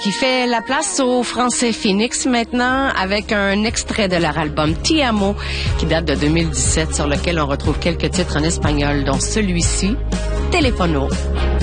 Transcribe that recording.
qui fait la place au français Phoenix maintenant avec un extrait de leur album Ti Amo qui date de 2017 sur lequel on retrouve quelques titres en espagnol dont celui-ci, Telefono.